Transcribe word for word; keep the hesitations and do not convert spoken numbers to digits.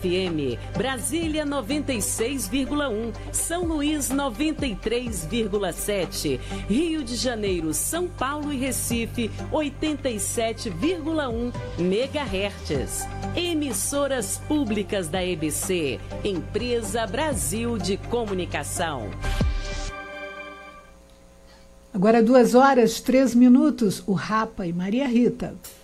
F M, Brasília noventa e seis vírgula um, São Luís noventa e três vírgula sete, Rio de Janeiro, São Paulo e Recife oitenta e sete vírgula um megahertz. Emissoras públicas da E B C, Empresa Brasil de Comunicação. Agora duas horas, três minutos, o Rapa e Maria Rita.